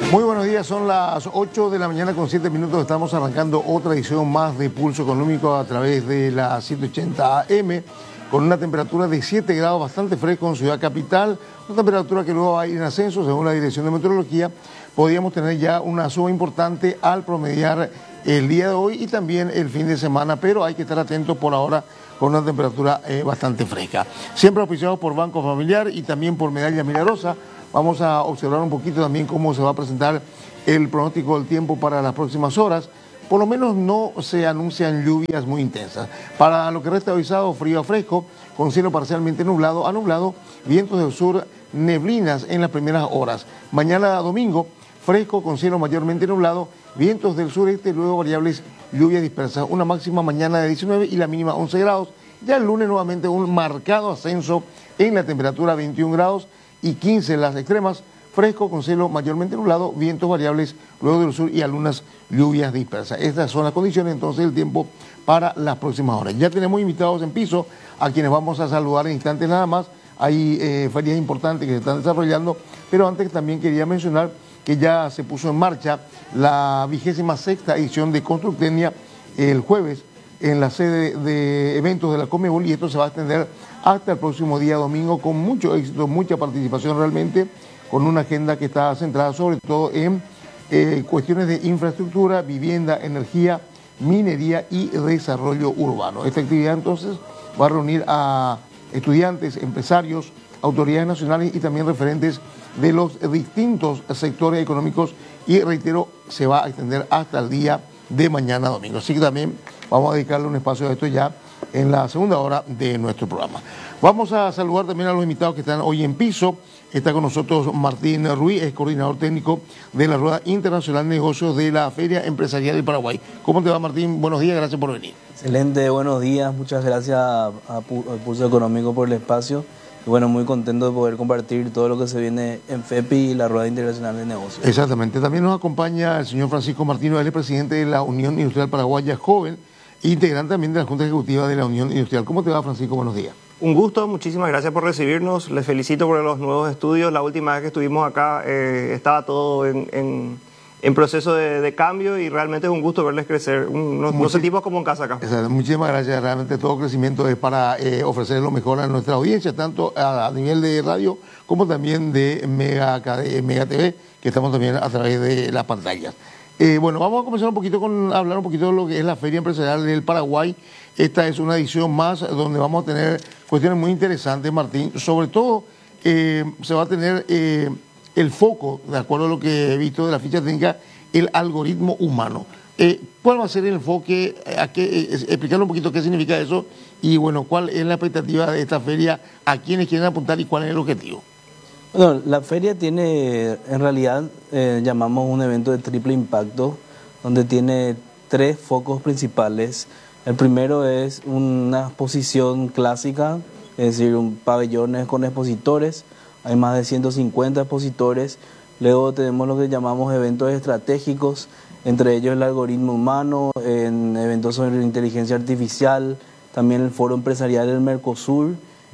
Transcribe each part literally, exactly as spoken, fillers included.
Muy buenos días, son las ocho de la mañana con siete minutos. Estamos arrancando otra edición más de Pulso Económico a través de la ciento ochenta A M, con una temperatura de siete grados, bastante fresco en Ciudad Capital, una temperatura que luego va a ir en ascenso según la Dirección de Meteorología. Podríamos tener ya una suba importante al promediar el día de hoy y también el fin de semana, pero hay que estar atentos por ahora con una temperatura eh, bastante fresca. Siempre auspiciados por Banco Familiar y también por Medalla Milagrosa. Vamos a observar un poquito también cómo se va a presentar el pronóstico del tiempo para las próximas horas. Por lo menos no se anuncian lluvias muy intensas. Para lo que resta hoy sábado, frío a fresco, con cielo parcialmente nublado a nublado, vientos del sur, neblinas en las primeras horas. Mañana domingo, fresco con cielo mayormente nublado, vientos del sureste, luego variables lluvias dispersas. Una máxima mañana de diecinueve y la mínima once grados. Ya el lunes nuevamente un marcado ascenso en la temperatura, veintiún grados. Y quince en las extremas, fresco con cielo mayormente nublado, vientos variables luego del sur y algunas lluvias dispersas. Estas son las condiciones entonces del tiempo para las próximas horas. Ya tenemos invitados en piso a quienes vamos a saludar en instantes nada más. Hay eh, ferias importantes que se están desarrollando, pero antes también quería mencionar que ya se puso en marcha la vigésima sexta edición de Constructenia el jueves en la sede de eventos de la Comebol, y esto se va a extender hasta el próximo día domingo con mucho éxito, mucha participación realmente, con una agenda que está centrada sobre todo en eh, cuestiones de infraestructura, vivienda, energía, minería y desarrollo urbano. Esta actividad entonces va a reunir a estudiantes, empresarios, autoridades nacionales y también referentes de los distintos sectores económicos y, reitero, se va a extender hasta el día de mañana domingo. Así que también vamos a dedicarle un espacio a esto ya en la segunda hora de nuestro programa. Vamos a saludar también a los invitados que están hoy en piso. Está con nosotros Martín Ruiz, es coordinador técnico de la Rueda Internacional de Negocios de la Feria Empresarial del Paraguay. ¿Cómo te va, Martín? Buenos días, gracias por venir. Excelente, buenos días. Muchas gracias a, a, a Pulso Económico por el espacio. Y bueno, muy contento de poder compartir todo lo que se viene en FEPI y la Rueda Internacional de Negocios. Exactamente. También nos acompaña el señor Francisco Martino, él es presidente de la Unión Industrial Paraguaya Joven, integrante también de la Junta Ejecutiva de la Unión Industrial. ¿Cómo te va, Francisco? Buenos días. Un gusto, muchísimas gracias por recibirnos. Les felicito por los nuevos estudios. La última vez que estuvimos acá eh, estaba todo en, en, en proceso de, de cambio y realmente es un gusto verles crecer. Un, nos, nos sentimos como en casa acá. Exacto. Muchísimas gracias. Realmente todo crecimiento es para eh, ofrecer lo mejor a nuestra audiencia, tanto a, a nivel de radio como también de Mega, Mega T V, que estamos también a través de las pantallas. Eh, bueno, vamos a comenzar un poquito con hablar un poquito de lo que es la Feria Empresarial del Paraguay. Esta es una edición más donde vamos a tener cuestiones muy interesantes, Martín. Sobre todo eh, se va a tener eh, el foco, de acuerdo a lo que he visto de la ficha técnica, el algoritmo humano. Eh, ¿Cuál va a ser el enfoque? A qué, eh, explicarle un poquito qué significa eso y, bueno, cuál es la expectativa de esta feria, a quiénes quieren apuntar y cuál es el objetivo. Bueno, la feria tiene, en realidad, eh, llamamos un evento de triple impacto, donde tiene tres focos principales. El primero es una exposición clásica, es decir, un pabellones con expositores. Hay más de ciento cincuenta expositores. Luego tenemos lo que llamamos eventos estratégicos, entre ellos el algoritmo humano, en eventos sobre inteligencia artificial, también el foro empresarial del Mercosur,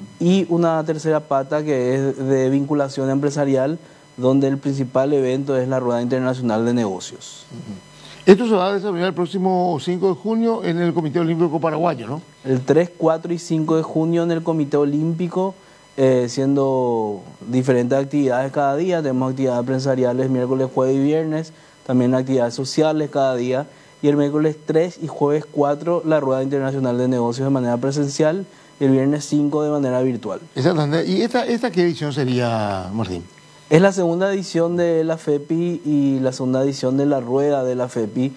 y una tercera pata que es de vinculación empresarial, donde el principal evento es la Rueda Internacional de Negocios. Uh-huh. Esto se va a desarrollar el próximo cinco de junio en el Comité Olímpico Paraguayo, ¿no? El tres, cuatro y cinco de junio en el Comité Olímpico, eh, siendo diferentes actividades cada día. Tenemos actividades empresariales miércoles, jueves y viernes, también actividades sociales cada día. Y el miércoles tres y jueves cuatro la Rueda Internacional de Negocios de manera presencial, y el viernes cinco de manera virtual. Exactamente. ¿Y esta, esta qué edición sería, Martín? Es la segunda edición de la FEPI y la segunda edición de la Rueda de la FEPI.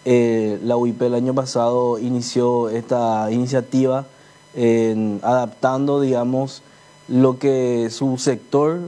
Eh, la U I P el año pasado inició esta iniciativa eh, adaptando, digamos, lo que su sector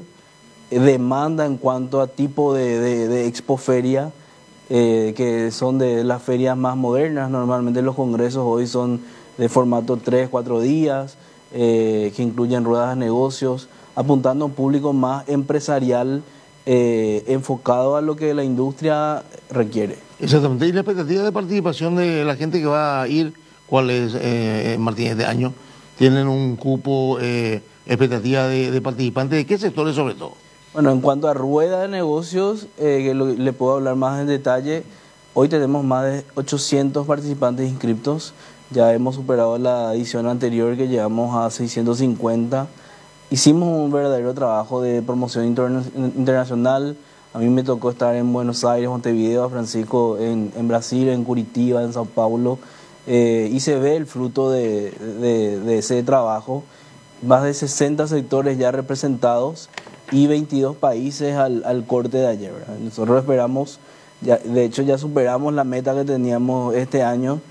demanda en cuanto a tipo de, de, de expoferia, eh, que son de las ferias más modernas. Normalmente los congresos hoy son de formato tres, cuatro días, eh, que incluyen ruedas de negocios, apuntando a un público más empresarial, eh, enfocado a lo que la industria requiere. Exactamente. ¿Y la expectativa de participación de la gente que va a ir, cuál es, eh, Martín, este año? ¿Tienen un cupo, eh, expectativa de, de participantes? ¿De qué sectores sobre todo? Bueno, en cuanto a rueda de negocios, eh, que lo- le puedo hablar más en detalle. Hoy tenemos más de ochocientos participantes inscriptos. Ya hemos superado la edición anterior que llegamos a seiscientos cincuenta. Hicimos un verdadero trabajo de promoción interna- internacional. A mí me tocó estar en Buenos Aires, Montevideo, a Francisco en, en Brasil, en Curitiba, en Sao Paulo. Eh, y se ve el fruto de, de- de ese trabajo. Más de sesenta sectores ya representados y veintidós países al, al corte de ayer, ¿verdad? Nosotros esperamos, ya, de hecho ya superamos la meta que teníamos este año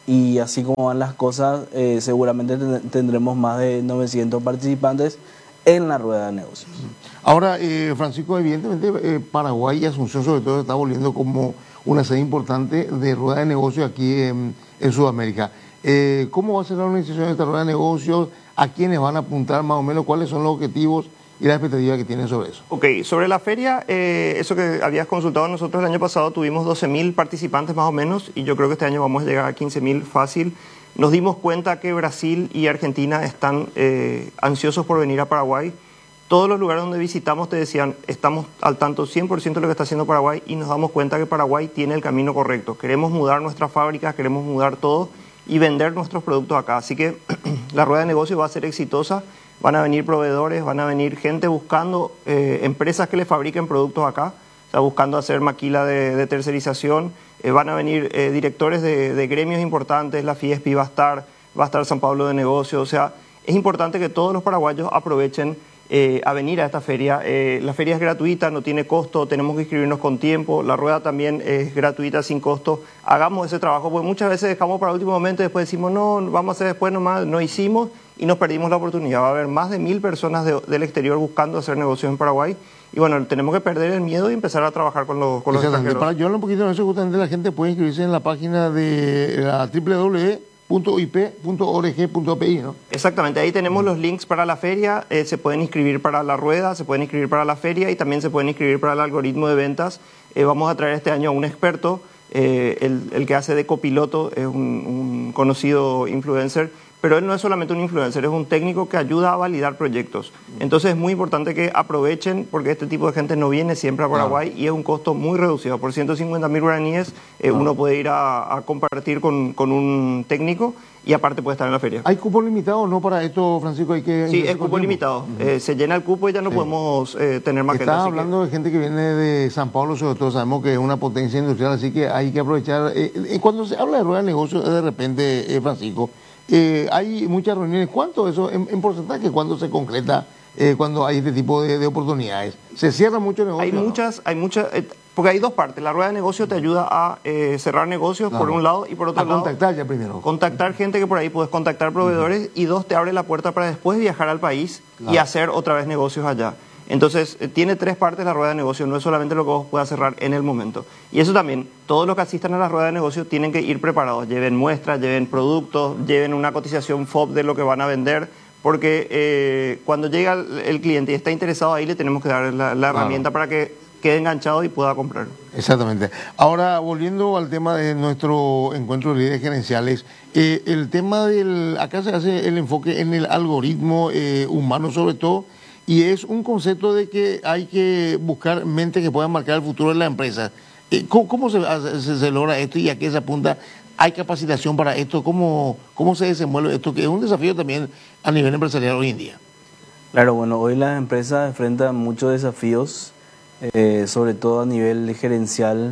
y así como van las cosas, eh, seguramente ten- tendremos más de novecientos participantes en la rueda de negocios. Ahora, eh, Francisco, evidentemente eh, Paraguay y Asunción sobre todo está volviendo como una sede importante de rueda de negocios aquí en, en Sudamérica. Eh, ¿Cómo va a ser la organización de esta rueda de negocios? ¿A quiénes van a apuntar más o menos? ¿Cuáles son los objetivos y las expectativas que tienen sobre eso? Ok, sobre la feria, eh, eso que habías consultado nosotros el año pasado, tuvimos doce mil participantes más o menos y yo creo que este año vamos a llegar a quince mil fácil. Nos dimos cuenta que Brasil y Argentina están eh, ansiosos por venir a Paraguay. Todos los lugares donde visitamos te decían, estamos al tanto cien por ciento de lo que está haciendo Paraguay y nos damos cuenta que Paraguay tiene el camino correcto. Queremos mudar nuestras fábricas, queremos mudar todo y vender nuestros productos acá. Así que la rueda de negocio va a ser exitosa. Van a venir proveedores, van a venir gente buscando eh, empresas que le fabriquen productos acá, o sea, buscando hacer maquila de, de tercerización. Eh, van a venir eh, directores de, de gremios importantes, la Fiespi va a estar, va a estar San Pablo de Negocios. O sea, es importante que todos los paraguayos aprovechen eh, a venir a esta feria. Eh, la feria es gratuita, no tiene costo, tenemos que inscribirnos con tiempo. La rueda también es gratuita, sin costo. Hagamos ese trabajo, porque muchas veces dejamos para el último momento y después decimos, no, vamos a hacer después nomás, no hicimos y nos perdimos la oportunidad. Va a haber más de mil personas de- del exterior buscando hacer negocios en Paraguay. Y bueno, tenemos que perder el miedo y empezar a trabajar con los, con los Exactamente. extranjeros. Para yo hablar un poquito de eso, justamente la gente puede inscribirse en la página de la doble u doble u doble u punto i p punto org punto p i, ¿no? Exactamente, ahí tenemos los links para la feria, eh, se pueden inscribir para la rueda, se pueden inscribir para la feria y también se pueden inscribir para el algoritmo de ventas. Eh, vamos a traer este año a un experto, eh, el, el que hace de copiloto, es un, un conocido influencer, pero él no es solamente un influencer, es un técnico que ayuda a validar proyectos. Entonces es muy importante que aprovechen porque este tipo de gente no viene siempre a Paraguay y es un costo muy reducido. Por ciento cincuenta mil guaraníes eh, uno puede ir a, a compartir con, con un técnico y aparte puede estar en la feria. ¿Hay cupo limitado o no para esto, Francisco? Hay que Sí, ingresar es con cupo tiempo. limitado. Eh, se llena el cupo y ya no Sí. podemos eh, tener más gente. Estás así que- hablando de gente que viene de San Pablo, sobre todo sabemos que es una potencia industrial, así que hay que aprovechar. Eh, eh, cuando se habla de rueda de negocios, de repente, eh, Francisco, eh, hay muchas reuniones. ¿Cuánto eso en, en porcentaje? ¿Cuándo se concreta eh, cuando hay este tipo de, de oportunidades? ¿Se cierra mucho negocio? Hay o no? muchas, hay muchas, eh, porque hay dos partes. La rueda de negocio te ayuda a eh, cerrar negocios por Claro. un lado y por otro A lado contactar ya primero. contactar gente que por ahí puedes contactar proveedores y dos te abre la puerta para después viajar al país y Claro. hacer otra vez negocios allá. Entonces, eh, tiene tres partes la rueda de negocio, no es solamente lo que vos puedas cerrar en el momento. Y eso también, todos los que asistan a la rueda de negocio tienen que ir preparados, lleven muestras, lleven productos, lleven una cotización F O B de lo que van a vender, porque eh, cuando llega el, el cliente y está interesado ahí le tenemos que dar la, la herramienta para que quede enganchado y pueda comprar. Exactamente. Ahora, volviendo al tema de nuestro encuentro de líderes gerenciales, eh, el tema del, acá se hace el enfoque en el algoritmo eh, humano sobre todo, y es un concepto de que hay que buscar mentes que puedan marcar el futuro de la empresa. Eh, ¿Cómo, cómo se, hace- se, se logra esto y a qué se apunta? ¿Hay capacitación para esto? ¿Cómo, cómo se desenvuelve esto? Que es un desafío también a nivel empresarial hoy en día. Claro, bueno, hoy las empresas enfrentan muchos desafíos, eh, sobre todo a nivel gerencial.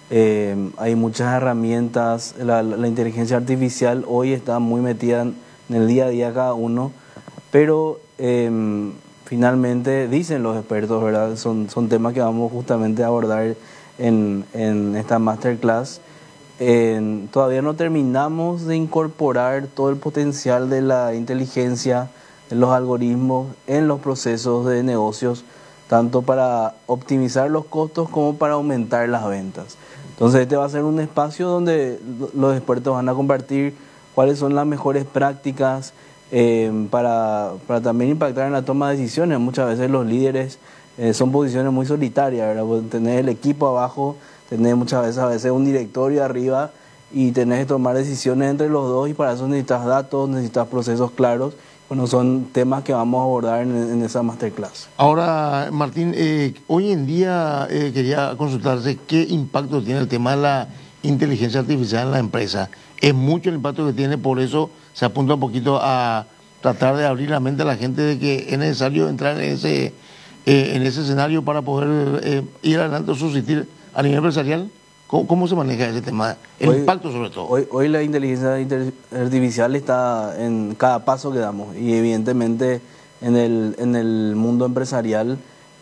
Eh, hay muchas herramientas, la, la inteligencia artificial hoy está muy metida en, en el día a día cada uno, pero eh, finalmente dicen los expertos, ¿verdad? Son, son temas que vamos justamente a abordar en, en esta masterclass. Eh, todavía no terminamos de incorporar todo el potencial de la inteligencia, de los algoritmos en los procesos de negocios, tanto para optimizar los costos como para aumentar las ventas. Entonces este va a ser un espacio donde los expertos van a compartir cuáles son las mejores prácticas eh, para, para también impactar en la toma de decisiones. Muchas veces los líderes eh, son posiciones muy solitarias, ¿verdad? Pues tener el equipo abajo, tener muchas veces a veces un directorio arriba y tenés que tomar decisiones entre los dos y para eso necesitas datos, necesitas procesos claros Bueno, son temas que vamos a abordar en, en esa masterclass. Ahora, Martín, eh, hoy en día eh, quería consultarse qué impacto tiene el tema de la inteligencia artificial en la empresa. Es mucho el impacto que tiene, por eso se apunta un poquito a tratar de abrir la mente a la gente de que es necesario entrar en ese, eh, en ese escenario para poder eh, ir adelante o subsistir a nivel empresarial. ¿Cómo, cómo se maneja ese tema? El Hoy- impacto sobre todo. Hoy, hoy la inteligencia inter- artificial está en cada paso que damos y evidentemente en el, en el mundo empresarial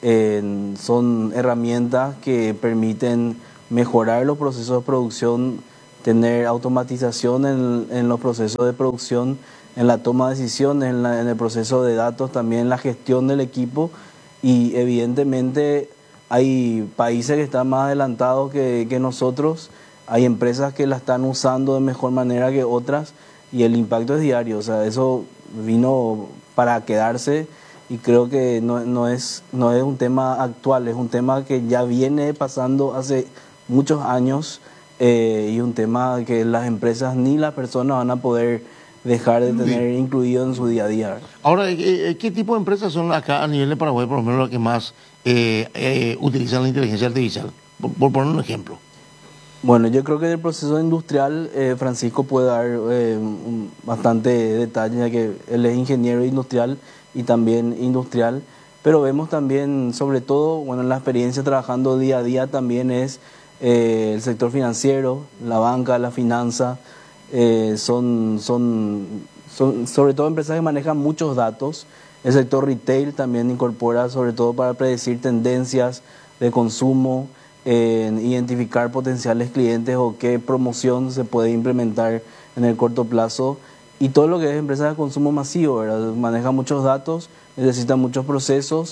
eh, son herramientas que permiten mejorar los procesos de producción, tener automatización en, en los procesos de producción, en la toma de decisiones, en, la- en el proceso de datos, también en la gestión del equipo y evidentemente hay países que están más adelantados que, que nosotros, hay empresas que la están usando de mejor manera que otras y el impacto es diario, o sea, eso vino para quedarse y creo que no, no, es, no es un tema actual, es un tema que ya viene pasando hace muchos años eh, y un tema que las empresas ni las personas van a poder dejar de tener incluido en su día a día. Ahora, eh, ¿qué tipo de empresas son acá a nivel de Paraguay, por lo menos, las que más eh, eh, utilizan la inteligencia artificial? Por, por poner un ejemplo. Bueno, yo creo que del proceso industrial eh, Francisco puede dar eh, un- bastante detalle, ya que él es ingeniero industrial y también industrial, pero vemos también, sobre todo, bueno, la experiencia trabajando día a día también es eh, el sector financiero, la banca, la finanza, eh, son, son, son sobre todo empresas que manejan muchos datos. El sector retail también incorpora, sobre todo para predecir tendencias de consumo, en identificar potenciales clientes o qué promoción se puede implementar en el corto plazo. Y todo lo que es empresas de consumo masivo, ¿verdad? Maneja muchos datos, necesita muchos procesos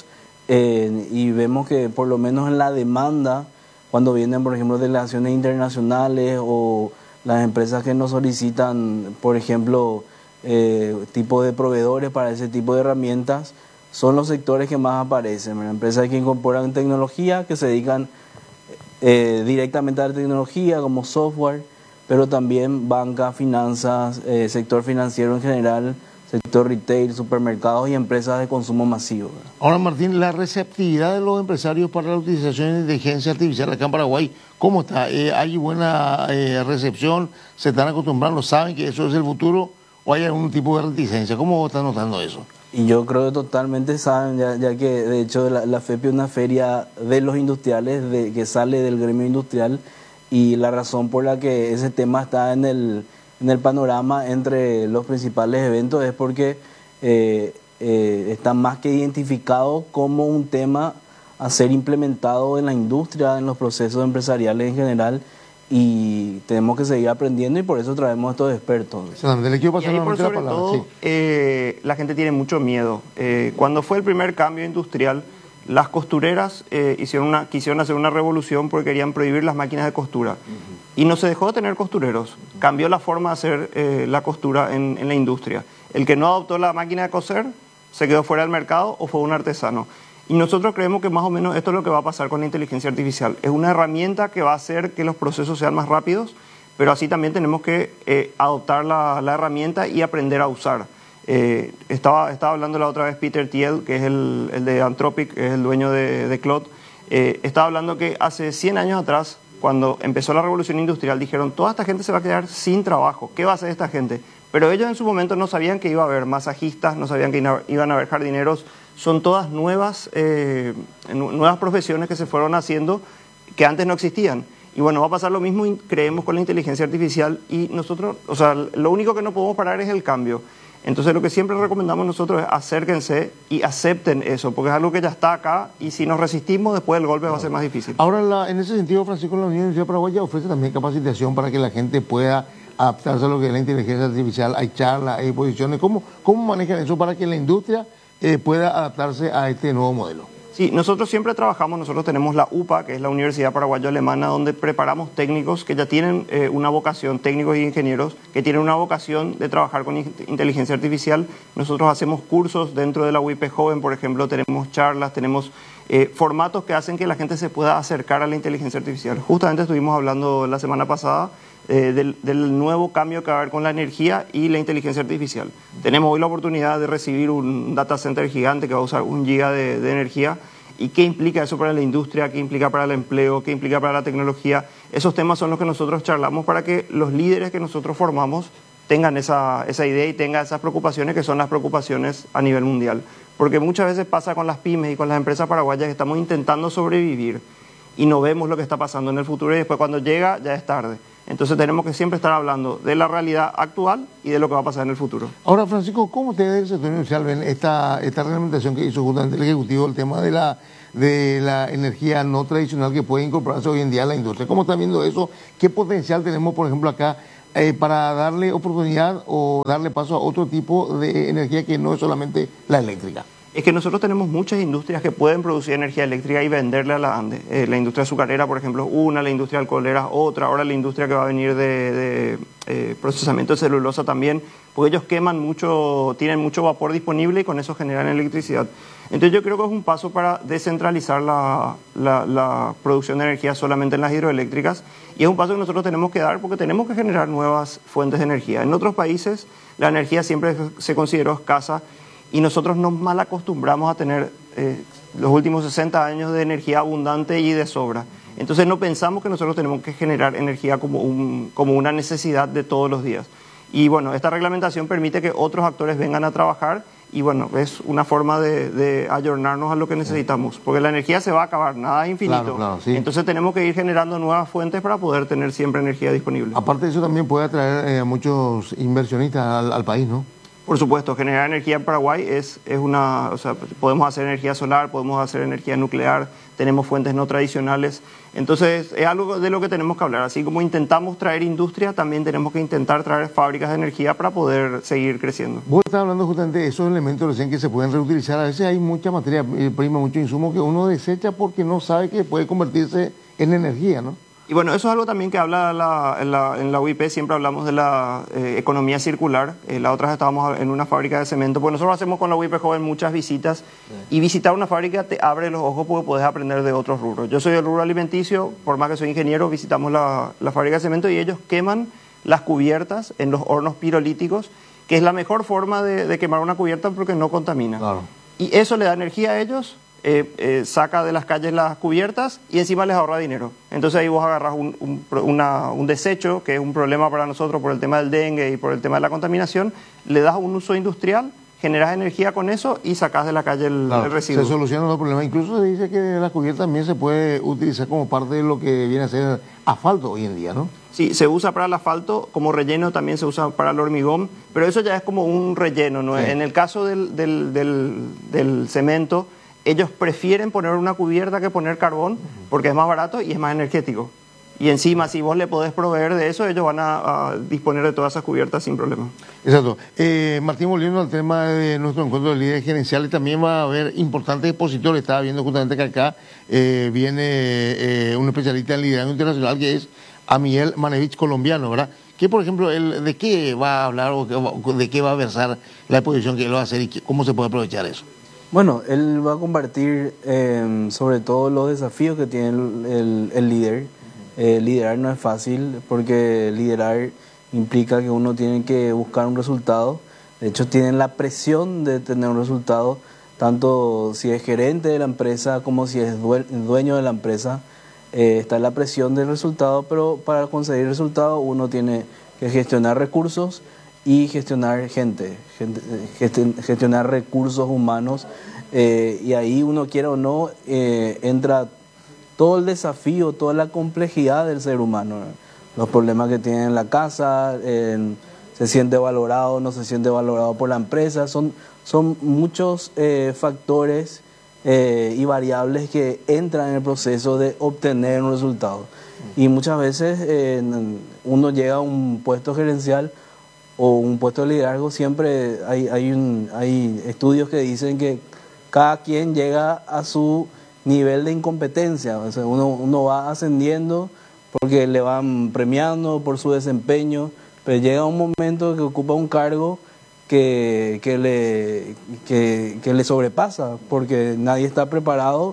eh, y vemos que por lo menos en la demanda, cuando vienen, por ejemplo, delegaciones internacionales o las empresas que nos solicitan, por ejemplo, eh, tipo de proveedores para ese tipo de herramientas, son los sectores que más aparecen, ¿verdad? Empresas que incorporan tecnología, que se dedican eh, directamente a la tecnología como software, pero también banca, finanzas, eh, sector financiero en general, sector retail, supermercados y empresas de consumo masivo, ¿verdad? Ahora, Martín, la receptividad de los empresarios para la utilización de inteligencia artificial acá en Paraguay, ¿cómo está? Eh, ¿Hay buena eh, recepción? ¿Se están acostumbrando? ¿Saben que eso es el futuro? ¿O hay algún tipo de reticencia? ¿Cómo vos estás notando eso? Y yo creo que totalmente saben, ya, ya que de hecho la, la FEPI es una feria de los industriales, de, que sale del gremio industrial, y la razón por la que ese tema está en el, en el panorama entre los principales eventos es porque eh, eh, está más que identificado como un tema a ser implementado en la industria, en los procesos empresariales en general, y tenemos que seguir aprendiendo y por eso traemos estos expertos. Exactamente, le quiero Y pasar ahí, por nuevamente la sobre palabra. todo, Sí. eh, la gente tiene mucho miedo. Eh, cuando fue el primer cambio industrial, las costureras eh, hicieron una, quisieron hacer una revolución porque querían prohibir las máquinas de costura. Uh-huh. Y no se dejó de tener costureros. Cambió la forma de hacer eh, la costura en, en la industria. El que no adoptó la máquina de coser se quedó fuera del mercado o fue un artesano. Y nosotros creemos que más o menos esto es lo que va a pasar con la inteligencia artificial. Es una herramienta que va a hacer que los procesos sean más rápidos, pero así también tenemos que eh, adoptar la, la herramienta y aprender a usar. Eh, estaba, estaba hablando la otra vez Peter Thiel, que es el, el de Anthropic, es el dueño de, de Claude. Eh, estaba hablando que hace cien años atrás, cuando empezó la revolución industrial, dijeron, toda esta gente se va a quedar sin trabajo. ¿Qué va a hacer esta gente? Pero ellos en su momento no sabían que iba a haber masajistas, no sabían que iban a haber jardineros. Son todas nuevas, eh, nuevas profesiones que se fueron haciendo que antes no existían. Y bueno, va a pasar lo mismo, creemos, con la inteligencia artificial. Y nosotros, o sea, lo único que no podemos parar es el cambio. Entonces lo que siempre recomendamos nosotros es acérquense y acepten eso, porque es algo que ya está acá y si nos resistimos después el golpe va a ser más difícil. Ahora, la, en ese sentido, Francisco, la Unión Universidad Paraguaya ofrece también capacitación para que la gente pueda adaptarse a lo que es la inteligencia artificial. Hay charlas, hay exposiciones. ¿Cómo, cómo manejan eso para que la industria eh, pueda adaptarse a este nuevo modelo? Sí, nosotros siempre trabajamos, nosotros tenemos la U P A, que es la Universidad Paraguayo-Alemana, donde preparamos técnicos que ya tienen eh, una vocación, técnicos y ingenieros, que tienen una vocación de trabajar con inteligencia artificial. Nosotros hacemos cursos dentro de la U I P Joven, por ejemplo, tenemos charlas, tenemos eh, formatos que hacen que la gente se pueda acercar a la inteligencia artificial. Justamente estuvimos hablando la semana pasada eh, del, del nuevo cambio que va a haber con la energía y la inteligencia artificial. Tenemos hoy la oportunidad de recibir un data center gigante que va a usar un giga de, de energía. ¿Y qué implica eso para la industria? ¿Qué implica para el empleo? ¿Qué implica para la tecnología? Esos temas son los que nosotros charlamos para que los líderes que nosotros formamos tengan esa, esa idea y tengan esas preocupaciones que son las preocupaciones a nivel mundial. Porque muchas veces pasa con las pymes y con las empresas paraguayas que estamos intentando sobrevivir y no vemos lo que está pasando en el futuro y después cuando llega ya es tarde. Entonces tenemos que siempre estar hablando de la realidad actual y de lo que va a pasar en el futuro. Ahora, Francisco, ¿cómo ustedes del sector industrial ven esta, esta reglamentación que hizo justamente el Ejecutivo, el tema de la, de la energía no tradicional que puede incorporarse hoy en día a la industria? ¿Cómo están viendo eso? ¿Qué potencial tenemos, por ejemplo, acá eh, para darle oportunidad o darle paso a otro tipo de energía que no es solamente la eléctrica? Es que nosotros tenemos muchas industrias que pueden producir energía eléctrica y venderle a la ANDE. Eh, la industria azucarera, por ejemplo, es una, la industria alcoholera otra, ahora la industria que va a venir de, de eh, procesamiento de celulosa también, porque ellos queman mucho, tienen mucho vapor disponible y con eso generan electricidad. Entonces yo creo que es un paso para descentralizar la, la, la producción de energía solamente en las hidroeléctricas y es un paso que nosotros tenemos que dar porque tenemos que generar nuevas fuentes de energía. En otros países la energía siempre se consideró escasa y nosotros nos mal acostumbramos a tener eh, los últimos sesenta años de energía abundante y de sobra. Entonces no pensamos que nosotros tenemos que generar energía como, un, como una necesidad de todos los días. Y bueno, esta reglamentación permite que otros actores vengan a trabajar y bueno, es una forma de, de ayornarnos a lo que necesitamos, porque la energía se va a acabar, nada es infinito. Claro, claro, sí. Entonces tenemos que ir generando nuevas fuentes para poder tener siempre energía disponible. Aparte de eso también puede atraer eh, a muchos inversionistas al, al país, ¿no? Por supuesto, generar energía en Paraguay es, es una, o sea, podemos hacer energía solar, podemos hacer energía nuclear, tenemos fuentes no tradicionales. Entonces, es algo de lo que tenemos que hablar. Así como intentamos traer industria, también tenemos que intentar traer fábricas de energía para poder seguir creciendo. Vos estás hablando justamente de esos elementos recién que se pueden reutilizar. A veces hay mucha materia prima, mucho insumo que uno desecha porque no sabe que puede convertirse en energía, ¿no? Y bueno, eso es algo también que habla la, en, la, en la U I P, siempre hablamos de la eh, economía circular. Eh, la otra vez estábamos en una fábrica de cemento, pues nosotros hacemos con la U I P Joven muchas visitas y visitar una fábrica te abre los ojos porque puedes aprender de otros rubros. Yo soy del rubro alimenticio, por más que soy ingeniero, visitamos la, la fábrica de cemento y ellos queman las cubiertas en los hornos pirolíticos, que es la mejor forma de, de quemar una cubierta porque no contamina. Claro. Y eso le da energía a ellos. Eh, eh, saca de las calles las cubiertas y encima les ahorra dinero. Entonces ahí vos agarrás un, un, una, un desecho, que es un problema para nosotros por el tema del dengue y por el tema de la contaminación, le das un uso industrial, generas energía con eso y sacás de la calle el, claro, el residuo. Se solucionan los problemas. Incluso se dice que la cubierta también se puede utilizar como parte de lo que viene a ser asfalto hoy en día, ¿no? Sí, se usa para el asfalto, como relleno también se usa para el hormigón, pero eso ya es como un relleno, ¿no? Sí. En el caso del, del, del, del cemento, ellos prefieren poner una cubierta que poner carbón porque es más barato y es más energético. Y encima, si vos le podés proveer de eso, ellos van a, a disponer de todas esas cubiertas sin problema. Exacto. Eh, Martín, volviendo al tema de nuestro encuentro de líderes gerenciales, también va a haber importantes expositores. Estaba viendo justamente que acá eh, viene eh, un especialista en liderazgo internacional que es Amiel Manevich, colombiano, ¿verdad? Que, por ejemplo, él, ¿de qué va a hablar o de qué va a versar la exposición que él va a hacer y cómo se puede aprovechar eso? Bueno, él va a compartir eh, sobre todo los desafíos que tiene el, el, el líder. Eh, liderar no es fácil porque liderar implica que uno tiene que buscar un resultado. De hecho, tienen la presión de tener un resultado, tanto si es gerente de la empresa como si es dueño de la empresa. Eh, está la presión del resultado, pero para conseguir el resultado uno tiene que gestionar recursos y gestionar gente, gente gestionar recursos humanos, eh, y ahí uno quiera o no, eh, entra todo el desafío, toda la complejidad del ser humano, ¿eh? Los problemas que tiene en la casa, eh, se siente valorado, no se siente valorado por la empresa, son, son muchos eh, factores eh, y variables que entran en el proceso de obtener un resultado. Y muchas veces eh, uno llega a un puesto gerencial o un puesto de liderazgo, siempre hay, hay, un, hay estudios que dicen que cada quien llega a su nivel de incompetencia. O sea, uno, uno va ascendiendo porque le van premiando por su desempeño, pero llega un momento que ocupa un cargo que, que, le, que, que le sobrepasa, porque nadie está preparado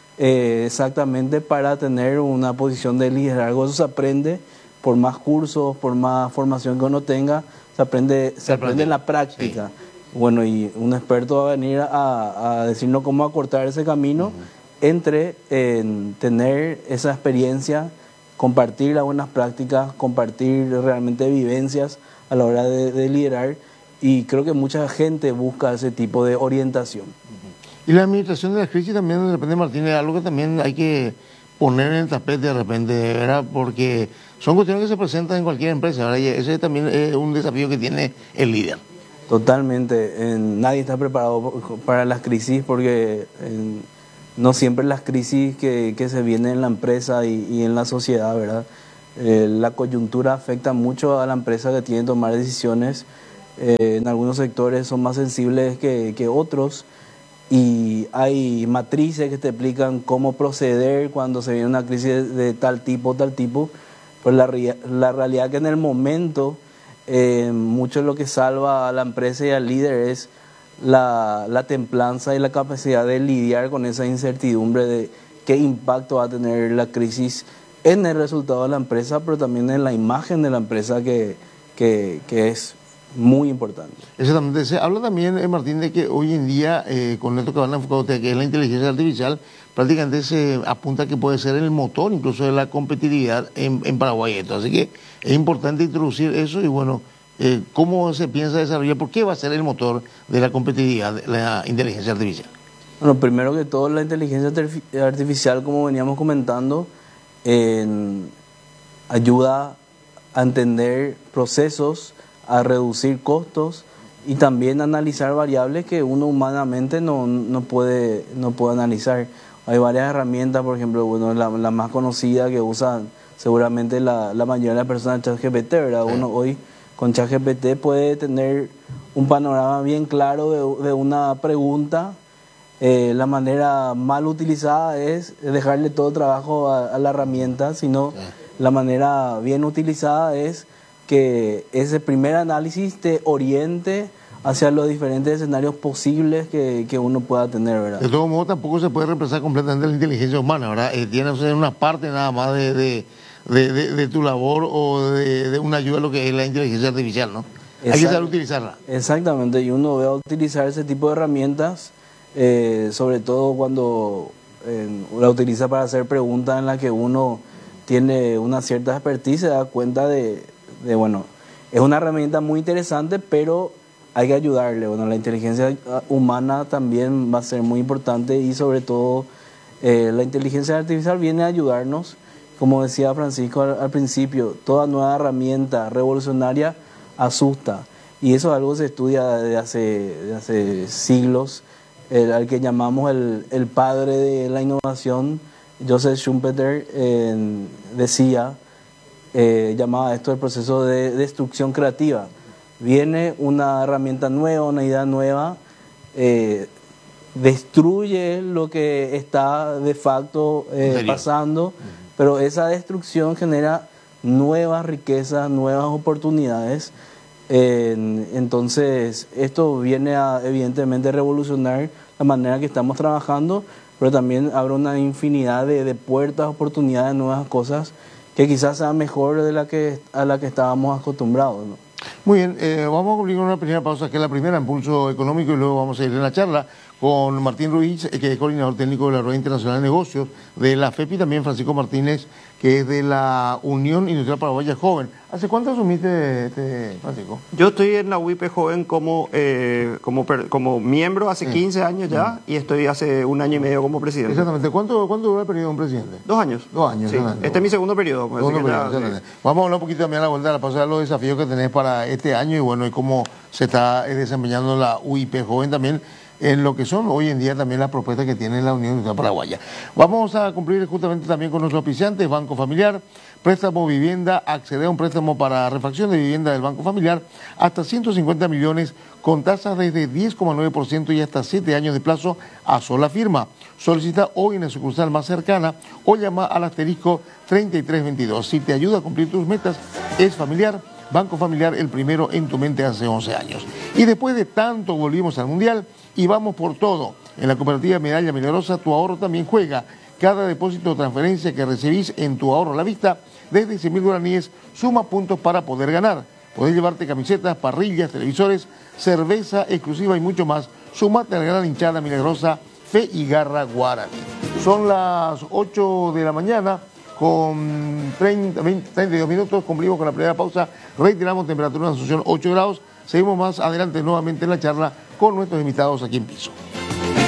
eh, exactamente para tener una posición de liderazgo. Eso se aprende por más cursos, por más formación que uno tenga, se aprende, se aprende en la práctica. Sí. Bueno, y un experto va a venir a, a decirnos cómo acortar ese camino uh-huh. entre eh, tener esa experiencia, compartir las buenas prácticas, compartir realmente vivencias a la hora de, de liderar, y creo que mucha gente busca ese tipo de orientación. Y la administración de la crisis también, de repente, Martín, es algo que también hay que poner en el tapete de repente, ¿verdad? Porque son cuestiones que se presentan en cualquier empresa, ¿verdad? Y ese también es un desafío que tiene el líder. Totalmente. Eh, nadie está preparado para las crisis porque eh, no siempre las crisis que, que se vienen en la empresa y, y en la sociedad, ¿verdad? Eh, la coyuntura afecta mucho a la empresa que tiene que tomar decisiones. Eh, en algunos sectores son más sensibles que, que otros, y hay matrices que te explican cómo proceder cuando se viene una crisis de, de tal tipo, tal tipo. Pero la, la realidad es que en el momento eh, mucho de lo que salva a la empresa y al líder es la, la templanza y la capacidad de lidiar con esa incertidumbre de qué impacto va a tener la crisis en el resultado de la empresa, pero también en la imagen de la empresa, que, que, que es muy importante. Exactamente. Se habla también, eh, Martín, de que hoy en día, eh, con esto que van a enfocar ustedes, que es la inteligencia artificial, prácticamente se apunta que puede ser el motor incluso de la competitividad en, en Paraguay. Esto. Así que es importante introducir eso y, bueno, eh, ¿cómo se piensa desarrollar? ¿Por qué va a ser el motor de la competitividad de la inteligencia artificial? Bueno, primero que todo, la inteligencia artificial, como veníamos comentando, eh, ayuda a entender procesos, a reducir costos y también analizar variables que uno humanamente no, no, puede, no puede analizar. Hay varias herramientas, por ejemplo, bueno, la, la más conocida que usan seguramente la, la mayoría de las personas, ChatGPT, ¿verdad? Uno hoy con ChatGPT puede tener un panorama bien claro de, de una pregunta. Eh, la manera mal utilizada es dejarle todo trabajo a, a la herramienta, sino la manera bien utilizada es que ese primer análisis te oriente hacia los diferentes escenarios posibles que, que uno pueda tener, ¿verdad? De todo modo, tampoco se puede reemplazar completamente la inteligencia humana, ¿verdad? Eh, tiene que ser una parte nada más de, de, de, de, de tu labor o de, de una ayuda a lo que es la inteligencia artificial, ¿no? Exact- Hay que saber utilizarla. Exactamente, y uno va a utilizar ese tipo de herramientas, eh, sobre todo cuando eh, la utiliza para hacer preguntas en las que uno tiene una cierta expertise, se da cuenta de de bueno, es una herramienta muy interesante, pero hay que ayudarle. Bueno, la inteligencia humana también va a ser muy importante, y sobre todo eh, la inteligencia artificial viene a ayudarnos. Como decía Francisco al, al principio, toda nueva herramienta revolucionaria asusta, y eso es algo que se estudia desde hace, de hace siglos. El, al que llamamos el, el padre de la innovación, Joseph Schumpeter, eh, decía Eh, llamaba esto el proceso de destrucción creativa. Viene una herramienta nueva, una idea nueva, eh, destruye lo que está de facto eh, pasando, uh-huh. pero esa destrucción genera nuevas riquezas, nuevas oportunidades. Eh, entonces, esto viene a evidentemente revolucionar la manera que estamos trabajando, pero también abre una infinidad de, de puertas, oportunidades, nuevas cosas que quizás sea mejor de la que a la que estábamos acostumbrados, ¿no? Muy bien, eh, vamos a cumplir con una primera pausa, que es la primera, Impulso Económico, y luego vamos a ir en la charla con Martín Ruiz, que es coordinador técnico de la Rueda Internacional de Negocios de la F E P, y también Francisco Martínez, que es de la Unión Industrial Paraguaya Joven. ¿Hace cuánto asumiste, este, Francisco? Yo estoy en la U I P Joven como, eh, como, como miembro hace quince años ya, mm. y estoy hace un año y medio como presidente. Exactamente. ¿Cuánto, cuánto dura el periodo de un presidente? Dos años. Dos años. Sí. Este es mi segundo periodo. Segundo periodo ya, sí. Vamos a hablar un poquito también a la vuelta de la pausa de los desafíos que tenés para este año, y bueno, y cómo se está desempeñando la U I P Joven también en lo que son hoy en día también las propuestas que tiene la Unión Industrial Paraguaya. Vamos a cumplir justamente también con nuestros auspiciantes, Banco Familiar, préstamo vivienda, acceder a un préstamo para refacción de vivienda del Banco Familiar, hasta ciento cincuenta millones, con tasas desde diez coma nueve por ciento y hasta siete años de plazo a sola firma. Solicita hoy en la sucursal más cercana o llama al asterisco treinta y tres veintidós. Si te ayuda a cumplir tus metas, es Familiar, Banco Familiar, el primero en tu mente hace once años. Y después de tanto volvimos al Mundial, y vamos por todo. En la cooperativa Medalla Milagrosa tu ahorro también juega. Cada depósito o transferencia que recibís en tu ahorro a la vista, desde cien mil guaraníes, suma puntos para poder ganar. Podés llevarte camisetas, parrillas, televisores, cerveza exclusiva y mucho más. Sumate a la gran hinchada milagrosa Fe y Garra Guaraní. Son las ocho de la mañana con treinta, veinte, treinta y dos minutos. Cumplimos con la primera pausa. Reiteramos temperatura en Asunción ocho grados. Seguimos más adelante nuevamente en la charla con nuestros invitados aquí en piso.